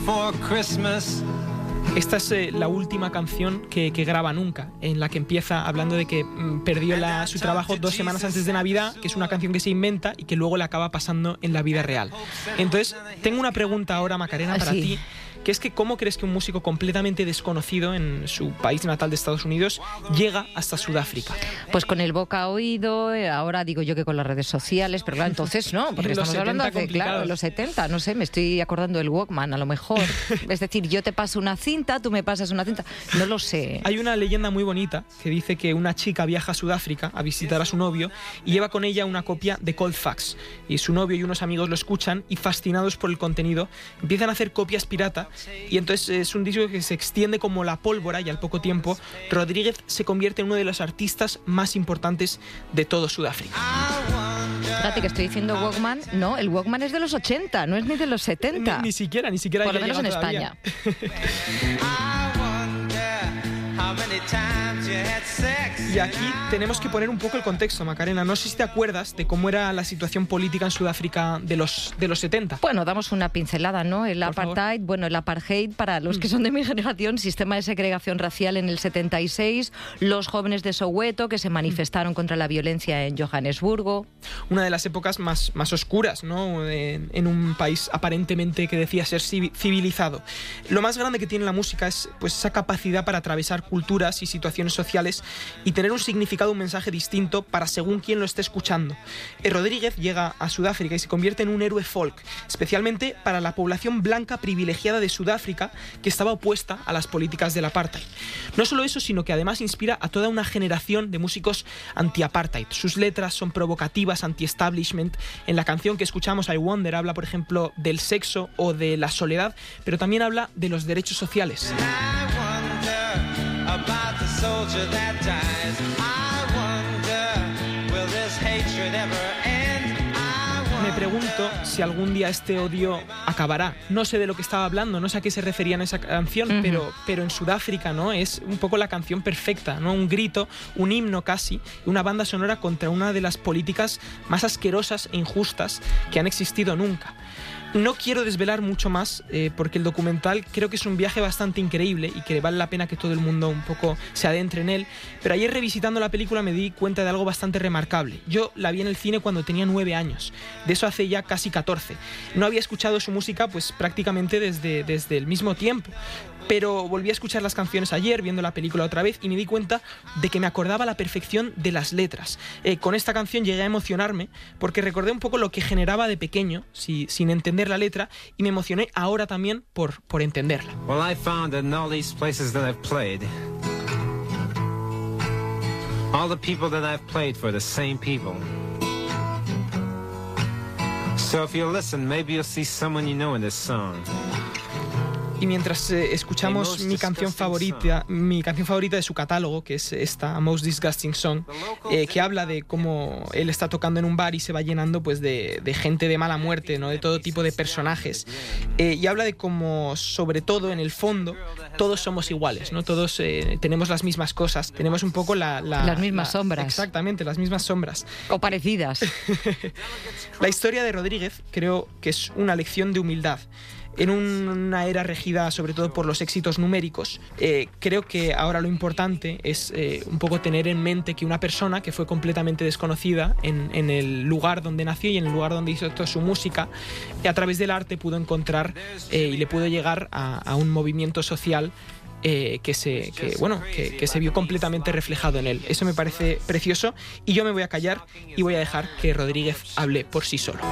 For Christmas. Esta es la última canción que graba nunca, en la que empieza hablando de que perdió su trabajo 2 semanas antes de Navidad, que es una canción que se inventa y que luego le acaba pasando en la vida real. Entonces, tengo una pregunta ahora, Macarena, para ti, que es que ¿cómo crees que un músico completamente desconocido en su país natal de Estados Unidos llega hasta Sudáfrica? Pues con el boca a oído, ahora digo yo que con las redes sociales, pero claro, entonces no, porque estamos hablando de, claro, los 70, no sé, me estoy acordando del Walkman, a lo mejor. Es decir, yo te paso una cinta, tú me pasas una cinta, no lo sé. Hay una leyenda muy bonita que dice que una chica viaja a Sudáfrica a visitar a su novio y lleva con ella una copia de Cold Fax. Y su novio y unos amigos lo escuchan y, fascinados por el contenido, empiezan a hacer copias pirata. Y entonces es un disco que se extiende como la pólvora y al poco tiempo Rodríguez se convierte en uno de los artistas más importantes de todo Sudáfrica. Fíjate que estoy diciendo Walkman, no, el Walkman es de los 80, no es ni de los 70. Ni siquiera. Por lo menos en España. Y aquí tenemos que poner un poco el contexto, Macarena. No sé si te acuerdas de cómo era la situación política en Sudáfrica de los 70. Bueno, damos una pincelada, ¿no? El apartheid, bueno, el apartheid, para los que son de mi generación, sistema de segregación racial en el 76, los jóvenes de Soweto que se manifestaron contra la violencia en Johannesburgo. Una de las épocas más oscuras, ¿no? En un país aparentemente que decía ser civilizado. Lo más grande que tiene la música es pues esa capacidad para atravesar culturas y situaciones sociales y tener un significado, un mensaje distinto para según quien lo esté escuchando. Rodríguez llega a Sudáfrica y se convierte en un héroe folk, especialmente para la población blanca privilegiada de Sudáfrica que estaba opuesta a las políticas del apartheid. No solo eso, sino que además inspira a toda una generación de músicos anti-apartheid. Sus letras son provocativas, anti-establishment. En la canción que escuchamos, I Wonder, habla, por ejemplo, del sexo o de la soledad, pero también habla de los derechos sociales. Me pregunto si algún día este odio acabará. No sé de lo que estaba hablando, no sé a qué se refería en esa canción, pero en Sudáfrica, ¿no? Es un poco la canción perfecta, ¿no? Un grito, un himno casi, una banda sonora contra una de las políticas más asquerosas e injustas que han existido nunca. No quiero desvelar mucho más porque el documental creo que es un viaje bastante increíble y que vale la pena que todo el mundo un poco se adentre en él, pero ayer revisitando la película me di cuenta de algo bastante remarcable. Yo la vi en el cine cuando tenía 9 años, de eso hace ya casi 14. No había escuchado su música pues prácticamente desde el mismo tiempo, pero volví a escuchar las canciones ayer viendo la película otra vez y me di cuenta de que me acordaba a la perfección de las letras. Con esta canción llegué a emocionarme porque recordé un poco lo que generaba de pequeño sin entender la letra y me emocioné ahora también por entenderla. Well, I found in all these places that I've played, all the people that I've played for, the same people. So if you listen, maybe you'll see someone you know in this song. Y mientras escuchamos mi canción favorita de su catálogo, que es esta Most Disgusting Song, que habla de cómo él está tocando en un bar y se va llenando pues de gente de mala muerte, ¿no? De todo tipo de personajes, y habla de cómo, sobre todo en el fondo, todos somos iguales, ¿no? Todos tenemos las mismas cosas, tenemos un poco las mismas sombras. Exactamente, las mismas sombras. O parecidas. La historia de Rodríguez creo que es una lección de humildad. En una era regida sobre todo por los éxitos numéricos, creo que ahora lo importante es un poco tener en mente que una persona que fue completamente desconocida en el lugar donde nació y en el lugar donde hizo toda su música, a través del arte pudo encontrar y le pudo llegar a un movimiento social que se vio completamente reflejado en él. Eso me parece precioso y yo me voy a callar y voy a dejar que Rodríguez hable por sí solo.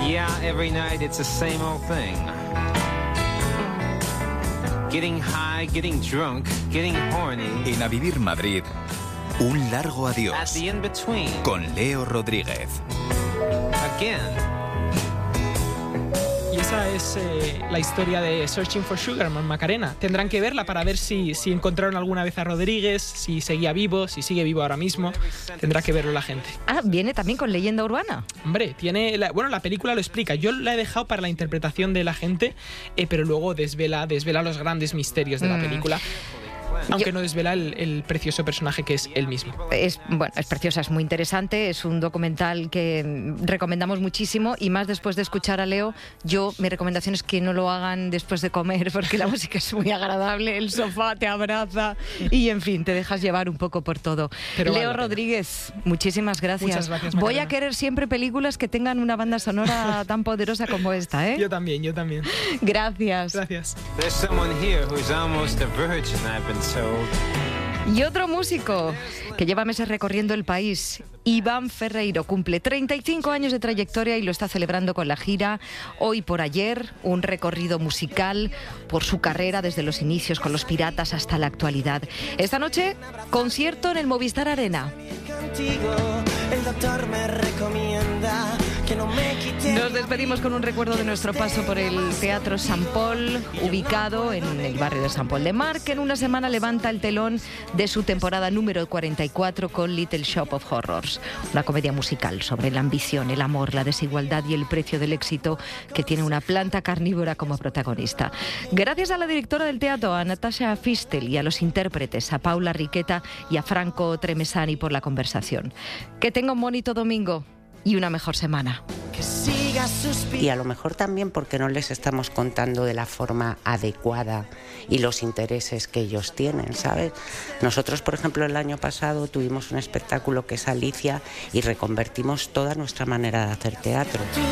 Getting high, getting drunk, getting horny. En A Vivir Madrid, un largo adiós. At the in-between. Con Leo Rodríguez. Again. Y esa es la historia de Searching for Sugar, Macarena. Tendrán que verla para ver si encontraron alguna vez a Rodríguez, si seguía vivo, si sigue vivo ahora mismo. Tendrá que verlo la gente. Ah, viene también con leyenda urbana. Hombre, la película lo explica. Yo la he dejado para la interpretación de la gente, pero luego desvela los grandes misterios de la película. Aunque no desvela el precioso personaje que es él mismo. Es preciosa, es muy interesante, es un documental que recomendamos muchísimo, y más después de escuchar a Leo. Mi recomendación es que no lo hagan después de comer, porque la música es muy agradable, el sofá te abraza y, en fin, te dejas llevar un poco por todo. Pero Leo Rodríguez, muchísimas gracias. Muchas gracias, Macarena. Voy a querer siempre películas que tengan una banda sonora tan poderosa como esta, ¿eh? Yo también. Gracias. Gracias. There's someone here who's almost a virgin, I've been told. Y otro músico que lleva meses recorriendo el país, Iván Ferreiro, cumple 35 años de trayectoria y lo está celebrando con la gira Hoy por Ayer, un recorrido musical por su carrera desde los inicios con Los Piratas hasta la actualidad. Esta noche, concierto en el Movistar Arena. El doctor me recomienda que no me quite. Nos despedimos con un recuerdo de nuestro paso por el Teatro Sant Pol, ubicado en el barrio de Sant Pol de Mar, que en una semana levanta el telón de su temporada número 44 con Little Shop of Horrors, una comedia musical sobre la ambición, el amor, la desigualdad y el precio del éxito, que tiene una planta carnívora como protagonista. Gracias a la directora del teatro, a Natasha Fistel, y a los intérpretes, a Paula Riqueta y a Franco Tremesani, por la conversación. Que tenga un bonito domingo y una mejor semana. Y a lo mejor también porque no les estamos contando de la forma adecuada y los intereses que ellos tienen, ¿sabes? Nosotros, por ejemplo, el año pasado tuvimos un espectáculo que es Alicia y reconvertimos toda nuestra manera de hacer teatro.